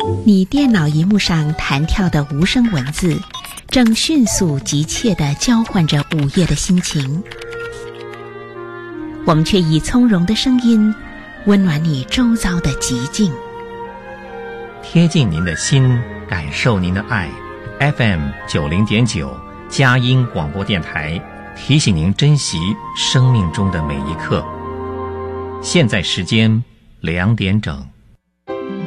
你电脑荧幕上弹跳的无声文字，正迅速急切地交换着午夜的心情。我们却以从容的声音，温暖你周遭的寂静， 贴近您的心，感受您的爱。FM90.9佳音广播电台提醒您珍惜生命中的每一刻。现在时间2点整。